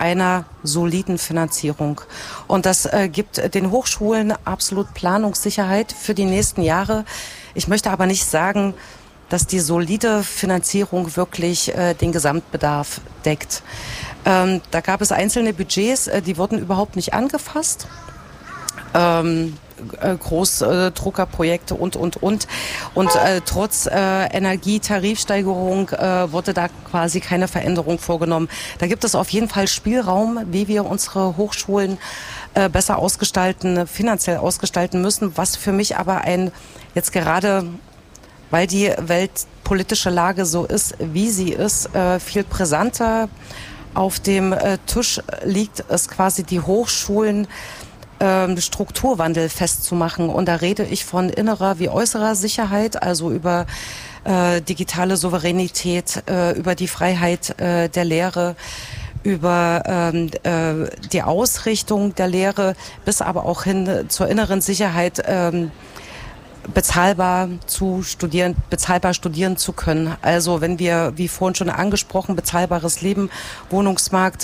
einer soliden Finanzierung. Und das gibt den Hochschulen absolut Planungssicherheit für die nächsten Jahre. Ich möchte aber nicht sagen, dass die solide Finanzierung wirklich den Gesamtbedarf deckt. Da gab es einzelne Budgets, die wurden überhaupt nicht angefasst. Großdruckerprojekte und. Und trotz Energietarifsteigerung wurde da quasi keine Veränderung vorgenommen. Da gibt es auf jeden Fall Spielraum, wie wir unsere Hochschulen besser ausgestalten, finanziell ausgestalten müssen, was für mich aber jetzt gerade, weil die weltpolitische Lage so ist, wie sie ist, viel brisanter auf dem Tisch liegt, ist quasi die Hochschulen Strukturwandel festzumachen. Und da rede ich von innerer wie äußerer Sicherheit, also über digitale Souveränität, über die Freiheit der Lehre, über die Ausrichtung der Lehre, bis aber auch hin zur inneren Sicherheit, bezahlbar studieren zu können. Also wenn wir, wie vorhin schon angesprochen, bezahlbares Leben, Wohnungsmarkt,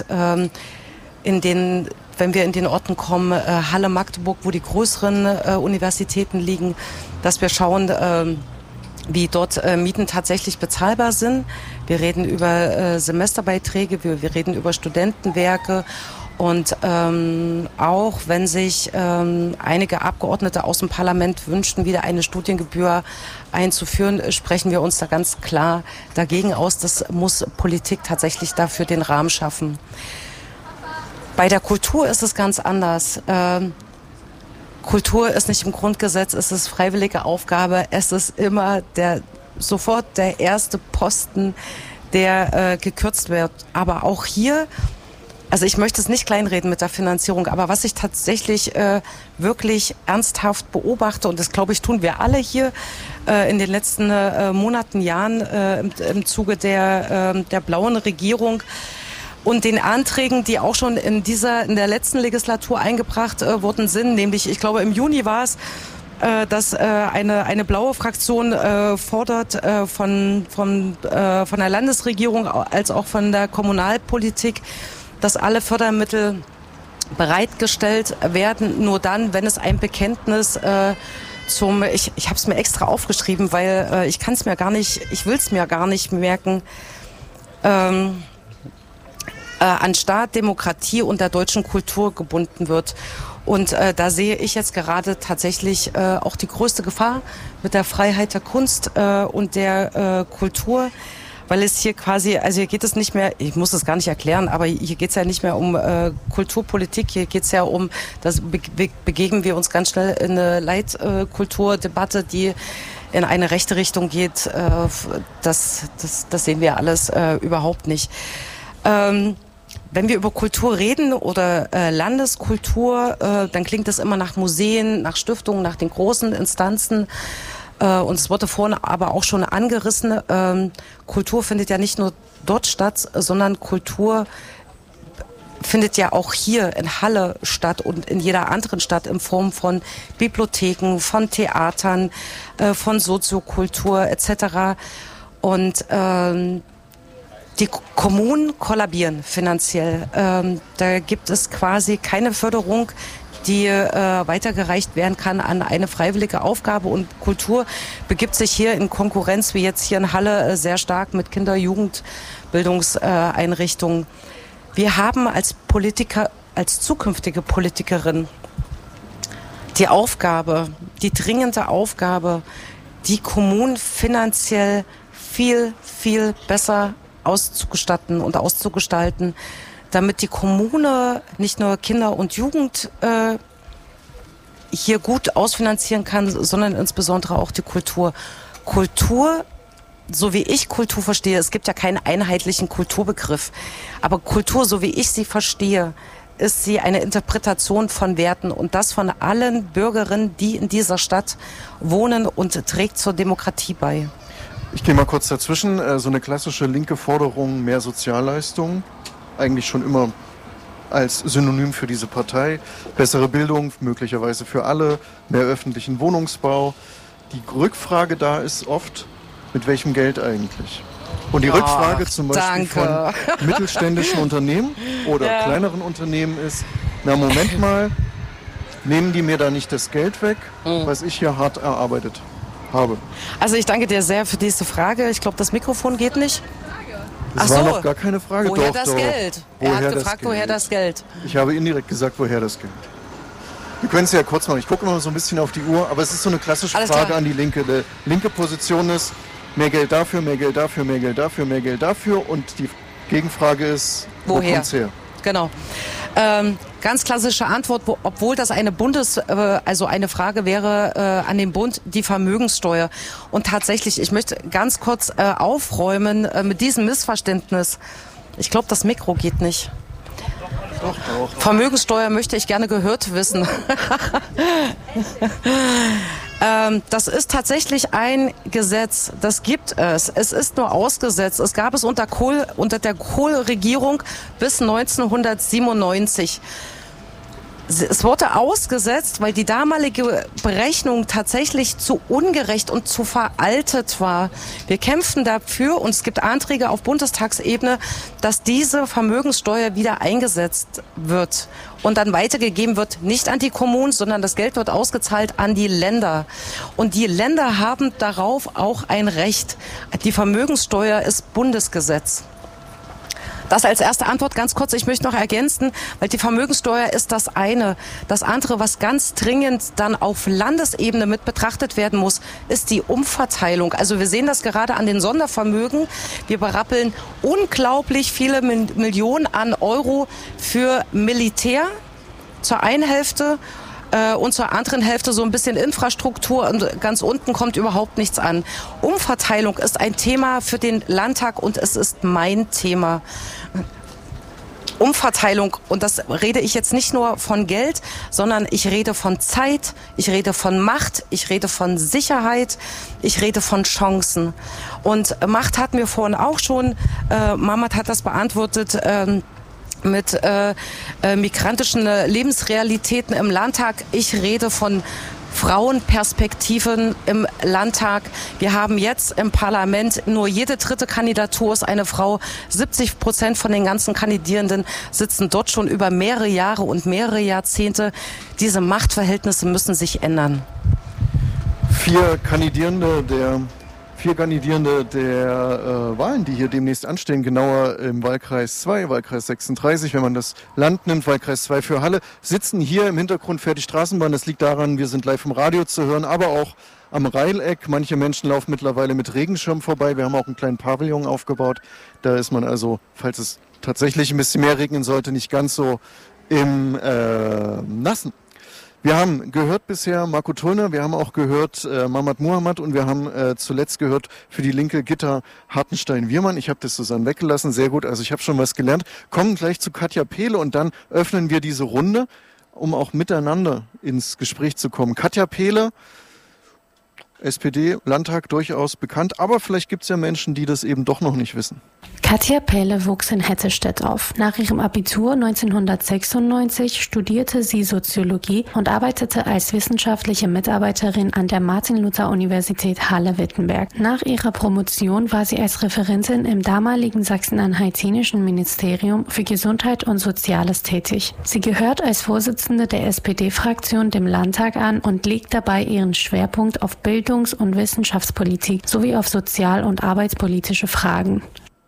wenn wir in den Orten kommen, Halle, Magdeburg, wo die größeren Universitäten liegen, dass wir schauen, wie dort Mieten tatsächlich bezahlbar sind. Wir reden über Semesterbeiträge, wir reden über Studentenwerke. Und auch wenn sich einige Abgeordnete aus dem Parlament wünschten, wieder eine Studiengebühr einzuführen, sprechen wir uns da ganz klar dagegen aus. Das muss Politik tatsächlich dafür den Rahmen schaffen. Bei der Kultur ist es ganz anders. Kultur ist nicht im Grundgesetz, es ist freiwillige Aufgabe. Es ist immer sofort der erste Posten, der gekürzt wird. Aber auch hier, also ich möchte es nicht kleinreden mit der Finanzierung, aber was ich tatsächlich wirklich ernsthaft beobachte, und das glaube ich tun wir alle hier in den letzten Monaten, Jahren im Zuge der blauen Regierung, und den Anträgen, die auch schon in der letzten Legislatur eingebracht worden sind, nämlich, ich glaube, im Juni war es, dass eine blaue Fraktion fordert von der Landesregierung als auch von der Kommunalpolitik, dass alle Fördermittel bereitgestellt werden, nur dann, wenn es ein Bekenntnis ich habe es mir extra aufgeschrieben, weil ich will es mir gar nicht merken, an Staat, Demokratie und der deutschen Kultur gebunden wird. Und da sehe ich jetzt gerade tatsächlich auch die größte Gefahr mit der Freiheit der Kunst und der Kultur, weil es hier quasi, also hier geht es nicht mehr, ich muss es gar nicht erklären, aber hier geht es ja nicht mehr um Kulturpolitik, hier geht es ja um, begeben wir uns ganz schnell in eine Leitkulturdebatte, die in eine rechte Richtung geht. Das sehen wir alles überhaupt nicht. Wenn wir über Kultur reden oder Landeskultur, dann klingt das immer nach Museen, nach Stiftungen, nach den großen Instanzen. Und es wurde vorhin aber auch schon angerissen, Kultur findet ja nicht nur dort statt, sondern Kultur findet ja auch hier in Halle statt und in jeder anderen Stadt in Form von Bibliotheken, von Theatern, von Soziokultur etc. Und die Kommunen kollabieren finanziell. Da gibt es quasi keine Förderung, die weitergereicht werden kann an eine freiwillige Aufgabe. Und Kultur begibt sich hier in Konkurrenz, wie jetzt hier in Halle, sehr stark mit Kinder-, Jugendbildungseinrichtungen. Wir haben als Politiker, als zukünftige Politikerin die dringende Aufgabe, die Kommunen finanziell viel, viel besser auszustatten und auszugestalten, damit die Kommune nicht nur Kinder und Jugend hier gut ausfinanzieren kann, sondern insbesondere auch die Kultur. Kultur, so wie ich Kultur verstehe, es gibt ja keinen einheitlichen Kulturbegriff, aber Kultur, so wie ich sie verstehe, ist sie eine Interpretation von Werten und das von allen Bürgerinnen, die in dieser Stadt wohnen und trägt zur Demokratie bei. Ich gehe mal kurz dazwischen. So eine klassische linke Forderung, mehr Sozialleistungen, eigentlich schon immer als Synonym für diese Partei. Bessere Bildung, möglicherweise für alle, mehr öffentlichen Wohnungsbau. Die Rückfrage da ist oft, mit welchem Geld eigentlich? Und die Rückfrage zum Beispiel danke. von mittelständischen Unternehmen oder kleineren Unternehmen ist, na Moment mal, nehmen die mir da nicht das Geld weg, was ich hier hart erarbeitet habe? Also ich danke dir sehr für diese Frage. Ich glaube, das Mikrofon geht nicht. Das war noch gar keine Frage. Woher das Geld? Er hat gefragt, woher das Geld? Ich habe indirekt gesagt, woher das Geld. Wir können es ja kurz machen. Ich gucke immer so ein bisschen auf die Uhr, aber es ist so eine klassische Frage an die Linke. Die linke Position ist, mehr Geld dafür, mehr Geld dafür, mehr Geld dafür, mehr Geld dafür. Und die Gegenfrage ist, wo kommt's her? Genau. Ganz klassische Antwort, obwohl das eine eine Frage wäre an den Bund, die Vermögenssteuer. Und tatsächlich, ich möchte ganz kurz aufräumen mit diesem Missverständnis. Ich glaube, das Mikro geht nicht. Doch. Vermögenssteuer möchte ich gerne gehört wissen. Das ist tatsächlich ein Gesetz, das gibt es. Es ist nur ausgesetzt. Es gab es unter der Kohl-Regierung bis 1997. Es wurde ausgesetzt, weil die damalige Berechnung tatsächlich zu ungerecht und zu veraltet war. Wir kämpfen dafür und es gibt Anträge auf Bundestagsebene, dass diese Vermögenssteuer wieder eingesetzt wird und dann weitergegeben wird, nicht an die Kommunen, sondern das Geld wird ausgezahlt an die Länder. Und die Länder haben darauf auch ein Recht. Die Vermögenssteuer ist Bundesgesetz. Das als erste Antwort ganz kurz. Ich möchte noch ergänzen, weil die Vermögenssteuer ist das eine. Das andere, was ganz dringend dann auf Landesebene mit betrachtet werden muss, ist die Umverteilung. Also wir sehen das gerade an den Sondervermögen. Wir berappeln unglaublich viele Millionen an Euro für Militär zur einen Hälfte und zur anderen Hälfte so ein bisschen Infrastruktur und ganz unten kommt überhaupt nichts an. Umverteilung ist ein Thema für den Landtag und es ist mein Thema. Umverteilung, und das rede ich jetzt nicht nur von Geld, sondern ich rede von Zeit, ich rede von Macht, ich rede von Sicherheit, ich rede von Chancen. Und Macht hatten wir vorhin auch schon, Mamat hat das beantwortet, mit migrantischen Lebensrealitäten im Landtag. Ich rede von Frauenperspektiven im Landtag. Wir haben jetzt im Parlament nur jede dritte Kandidatur ist eine Frau. 70% von den ganzen Kandidierenden sitzen dort schon über mehrere Jahre und mehrere Jahrzehnte. Diese Machtverhältnisse müssen sich ändern. Vier Kandidierende der Wahlen, die hier demnächst anstehen, genauer im Wahlkreis 2, Wahlkreis 36, wenn man das Land nimmt, Wahlkreis 2 für Halle, sitzen hier im Hintergrund fährt die Straßenbahn. Das liegt daran, wir sind live im Radio zu hören, aber auch am Rheileck. Manche Menschen laufen mittlerweile mit Regenschirm vorbei. Wir haben auch einen kleinen Pavillon aufgebaut. Da ist man also, falls es tatsächlich ein bisschen mehr regnen sollte, nicht ganz so im Nassen. Wir haben gehört bisher Marco Thullner, wir haben auch gehört Mamat Muhammad und wir haben zuletzt gehört für die Linke Gitta Hartenstein-Wirmann. Ich habe das Susanne weggelassen, sehr gut, also ich habe schon was gelernt. Kommen gleich zu Katja Pehle und dann öffnen wir diese Runde, um auch miteinander ins Gespräch zu kommen. Katja Pehle, SPD-Landtag durchaus bekannt, aber vielleicht gibt es ja Menschen, die das eben doch noch nicht wissen. Katja Pehle wuchs in Hettestedt auf. Nach ihrem Abitur 1996 studierte sie Soziologie und arbeitete als wissenschaftliche Mitarbeiterin an der Martin-Luther-Universität Halle-Wittenberg. Nach ihrer Promotion war sie als Referentin im damaligen sachsen-anhaltinischen Ministerium für Gesundheit und Soziales tätig. Sie gehört als Vorsitzende der SPD-Fraktion dem Landtag an und legt dabei ihren Schwerpunkt auf Bildungs- und Wissenschaftspolitik sowie auf sozial- und arbeitspolitische Fragen.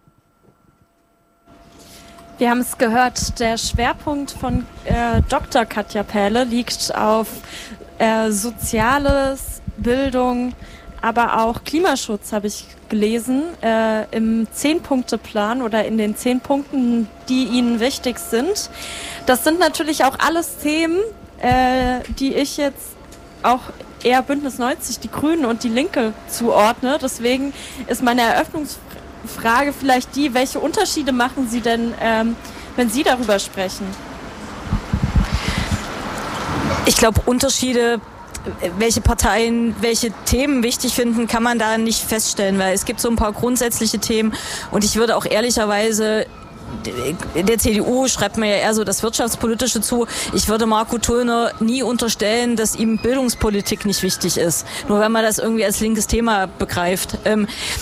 Wir haben es gehört, der Schwerpunkt von Dr. Katja Pehle liegt auf Soziales, Bildung, aber auch Klimaschutz, habe ich gelesen, im 10-Punkte-Plan oder in den 10 Punkten, die Ihnen wichtig sind. Das sind natürlich auch alles Themen, die ich jetzt auch eher Bündnis 90, die Grünen und die Linke zuordne. Deswegen ist meine Eröffnungsfrage vielleicht die, welche Unterschiede machen Sie denn, wenn Sie darüber sprechen? Ich glaube, Unterschiede, welche Parteien welche Themen wichtig finden, kann man da nicht feststellen, weil es gibt so ein paar grundsätzliche Themen und ich würde auch ehrlicherweise der CDU schreibt mir ja eher so das Wirtschaftspolitische zu. Ich würde Marco Thullner nie unterstellen, dass ihm Bildungspolitik nicht wichtig ist. Nur wenn man das irgendwie als linkes Thema begreift.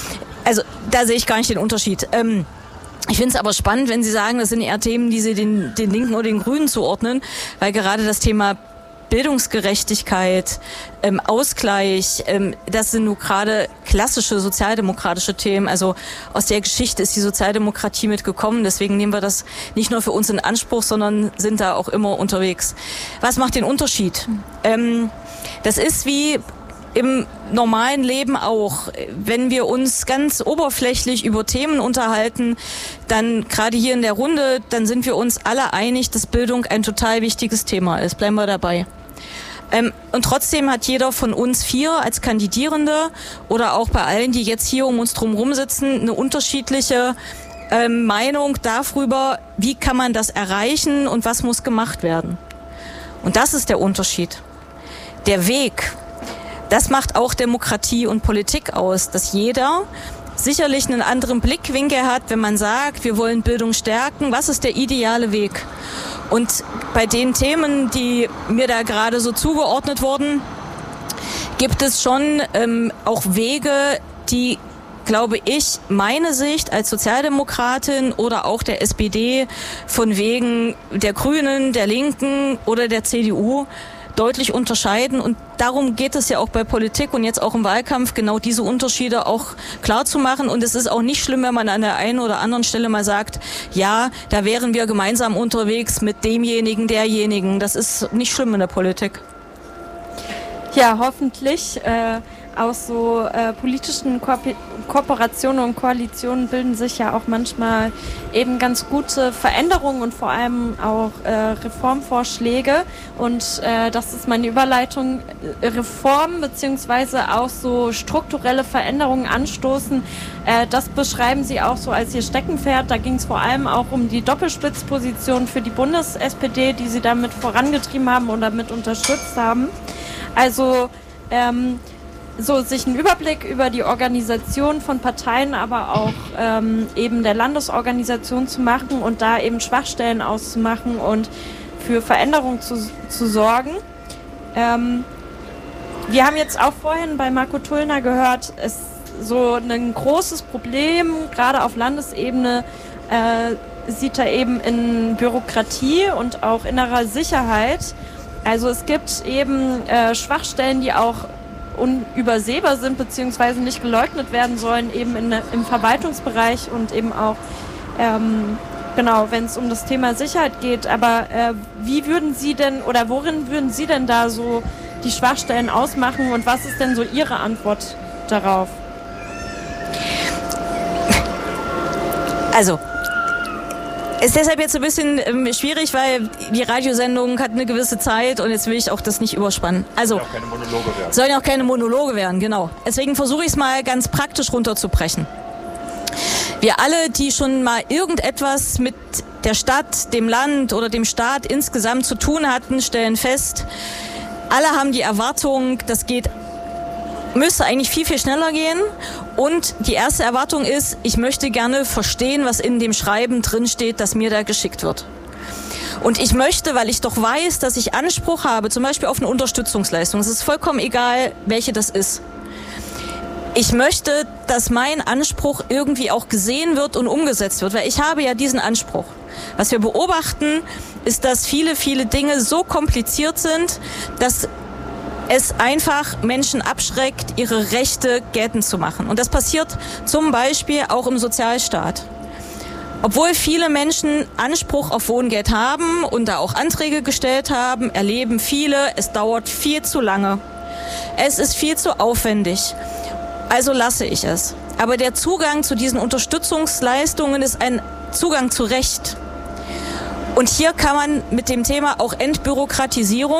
Also da sehe ich gar nicht den Unterschied. Ich finde es aber spannend, wenn Sie sagen, das sind eher Themen, die Sie den Linken oder den Grünen zuordnen, weil gerade das Thema Bildungsgerechtigkeit, Ausgleich, das sind nur gerade klassische sozialdemokratische Themen. Also aus der Geschichte ist die Sozialdemokratie mitgekommen. Deswegen nehmen wir das nicht nur für uns in Anspruch, sondern sind da auch immer unterwegs. Was macht den Unterschied? Das ist wie im normalen Leben auch. Wenn wir uns ganz oberflächlich über Themen unterhalten, dann gerade hier in der Runde, dann sind wir uns alle einig, dass Bildung ein total wichtiges Thema ist. Bleiben wir dabei. Und trotzdem hat jeder von uns 4 als Kandidierende oder auch bei allen, die jetzt hier um uns drumherum sitzen, eine unterschiedliche Meinung darüber, wie kann man das erreichen und was muss gemacht werden. Und das ist der Unterschied. Der Weg. Das macht auch Demokratie und Politik aus, dass jeder sicherlich einen anderen Blickwinkel hat, wenn man sagt, wir wollen Bildung stärken. Was ist der ideale Weg? Und bei den Themen, die mir da gerade so zugeordnet wurden, gibt es schon auch Wege, die, glaube ich, meine Sicht als Sozialdemokratin oder auch der SPD von wegen der Grünen, der Linken oder der CDU deutlich unterscheiden. Und darum geht es ja auch bei Politik und jetzt auch im Wahlkampf, genau diese Unterschiede auch klar zu machen. Und es ist auch nicht schlimm, wenn man an der einen oder anderen Stelle mal sagt, ja, da wären wir gemeinsam unterwegs mit demjenigen, derjenigen. Das ist nicht schlimm in der Politik. Ja, hoffentlich. Aus so politischen Kooperationen und Koalitionen bilden sich ja auch manchmal eben ganz gute Veränderungen und vor allem auch Reformvorschläge. Und das ist meine Überleitung. Reformen beziehungsweise auch so strukturelle Veränderungen anstoßen. Das beschreiben Sie auch so als Ihr Steckenpferd. Da ging es vor allem auch um die Doppelspitzposition für die Bundes-SPD, die Sie damit vorangetrieben haben und damit unterstützt haben. Also so sich einen Überblick über die Organisation von Parteien, aber auch eben der Landesorganisation zu machen und da eben Schwachstellen auszumachen und für Veränderung zu sorgen. Wir haben jetzt auch vorhin bei Marco Tullner gehört, es ist so ein großes Problem, gerade auf Landesebene sieht er eben in Bürokratie und auch innerer Sicherheit. Also es gibt eben Schwachstellen, die auch unübersehbar sind, beziehungsweise nicht geleugnet werden sollen, eben im Verwaltungsbereich und eben auch, genau, wenn es um das Thema Sicherheit geht. Aber wie würden Sie denn oder worin würden Sie denn da so die Schwachstellen ausmachen und was ist denn so Ihre Antwort darauf? Also, ist deshalb jetzt ein bisschen schwierig, weil die Radiosendung hat eine gewisse Zeit und jetzt will ich auch das nicht überspannen. Also, sollen ja auch keine Monologe werden, genau. Deswegen versuche ich es mal ganz praktisch runterzubrechen. Wir alle, die schon mal irgendetwas mit der Stadt, dem Land oder dem Staat insgesamt zu tun hatten, stellen fest, alle haben die Erwartung, müsste eigentlich viel, viel schneller gehen. Und die erste Erwartung ist, ich möchte gerne verstehen, was in dem Schreiben drinsteht, das mir da geschickt wird. Und ich möchte, weil ich doch weiß, dass ich Anspruch habe, zum Beispiel auf eine Unterstützungsleistung, es ist vollkommen egal, welche das ist. Ich möchte, dass mein Anspruch irgendwie auch gesehen wird und umgesetzt wird, weil ich habe ja diesen Anspruch. Was wir beobachten, ist, dass viele, viele Dinge so kompliziert sind, dass es einfach Menschen abschreckt, ihre Rechte geltend zu machen. Und das passiert zum Beispiel auch im Sozialstaat. Obwohl viele Menschen Anspruch auf Wohngeld haben und da auch Anträge gestellt haben, erleben viele, es dauert viel zu lange. Es ist viel zu aufwendig. Also lasse ich es. Aber der Zugang zu diesen Unterstützungsleistungen ist ein Zugang zu Recht. Und hier kann man mit dem Thema auch Entbürokratisierung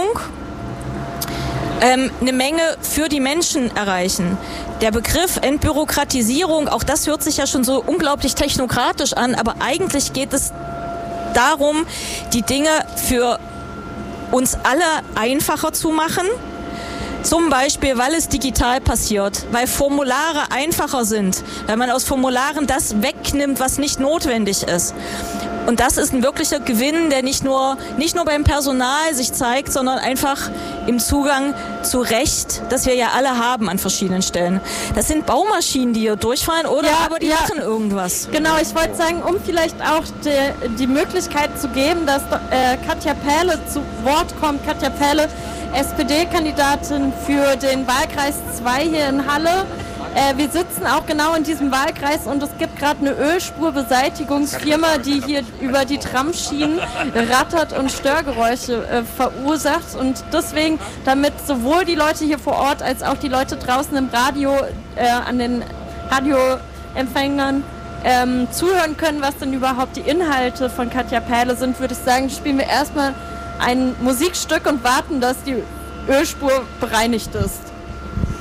eine Menge für die Menschen erreichen. Der Begriff Entbürokratisierung, auch das hört sich ja schon so unglaublich technokratisch an, aber eigentlich geht es darum, die Dinge für uns alle einfacher zu machen. Zum Beispiel, weil es digital passiert, weil Formulare einfacher sind, weil man aus Formularen das wegnimmt, was nicht notwendig ist. Und das ist ein wirklicher Gewinn, der nicht nur beim Personal sich zeigt, sondern einfach im Zugang zu Recht, das wir ja alle haben an verschiedenen Stellen. Das sind Baumaschinen, die hier durchfahren, oder? Aber die machen irgendwas. Genau, ich wollte sagen, um vielleicht auch die Möglichkeit zu geben, dass Katja Pähle zu Wort kommt. Katja Pähle, SPD-Kandidatin für den Wahlkreis 2 hier in Halle. Wir sitzen auch genau in diesem Wahlkreis und es gibt gerade eine Ölspurbeseitigungsfirma, die hier über die Tramschienen rattert und Störgeräusche verursacht. Und deswegen, damit sowohl die Leute hier vor Ort als auch die Leute draußen im Radio, an den Radioempfängern zuhören können, was denn überhaupt die Inhalte von Katja Pähle sind, würde ich sagen, spielen wir erstmal ein Musikstück und warten, dass die Ölspur bereinigt ist.